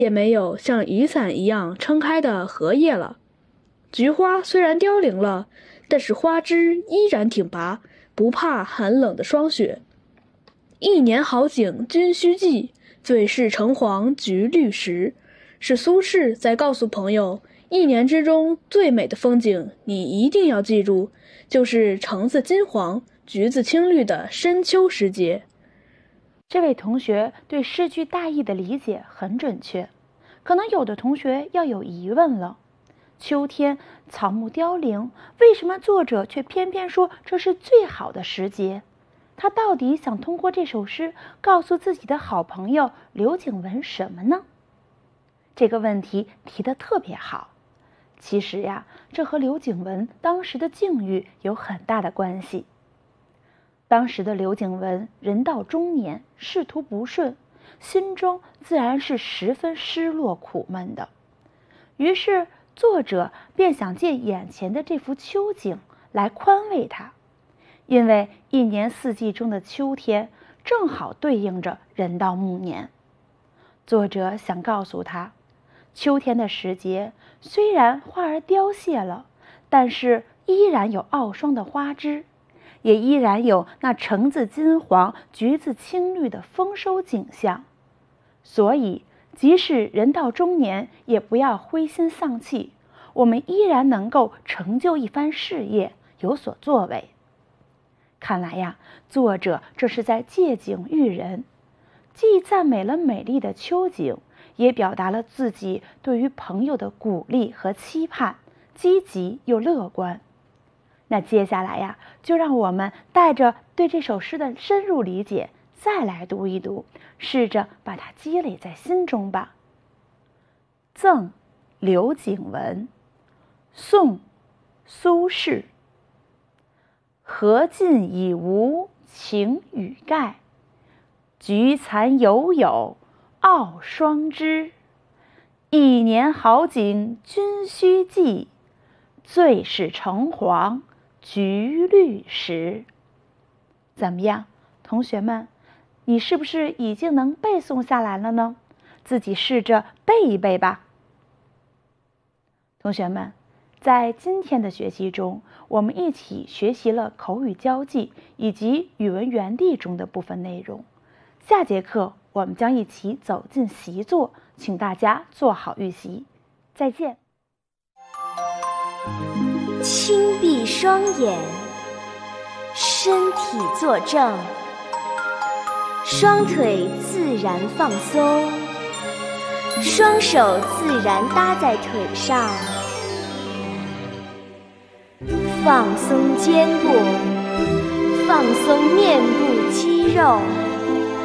也没有像雨伞一样撑开的荷叶了。菊花虽然凋零了，但是花枝依然挺拔，不怕寒冷的霜雪。一年好景君须记，最是橙黄橘绿时，是苏轼在告诉朋友，一年之中最美的风景，你一定要记住，就是橙子金黄，橘子青绿的深秋时节。 这位同学对诗句大意的理解很准确，可能有的同学要有疑问了。秋天草木凋零，为什么作者却偏偏说这是最好的时节？他到底想通过这首诗告诉自己的好朋友刘景文什么呢？这个问题提得特别好。其实呀，这和刘景文当时的境遇有很大的关系。当时的刘景文人到中年，仕途不顺，心中自然是十分失落苦闷的。于是作者便想借眼前的这幅秋景来宽慰他，因为一年四季中的秋天正好对应着人到暮年。作者想告诉他，秋天的时节虽然花儿凋谢了，但是依然有傲霜的花枝，也依然有那橙子金黄橘子青绿的丰收景象。所以即使人到中年，也不要灰心丧气，我们依然能够成就一番事业，有所作为。看来呀，作者这是在借景喻人，既赞美了美丽的秋景，也表达了自己对于朋友的鼓励和期盼，积极又乐观。那接下来呀，就让我们带着对这首诗的深入理解，再来读一读，试着把它积累在心中吧。赠刘景文，宋·苏轼。荷尽已无擎雨盖，菊残犹有傲霜枝。一年好景君须记，最是橙黄橘绿时。怎么样，同学们，你是不是已经能背诵下来了呢？自己试着背一背吧。同学们，在今天的学习中，我们一起学习了口语交际以及语文园地中的部分内容。下节课我们将一起走进习作，请大家做好预习。再见。 轻闭双眼，身体坐正，双腿自然放松，双手自然搭在腿上，放松肩部，放松面部肌肉。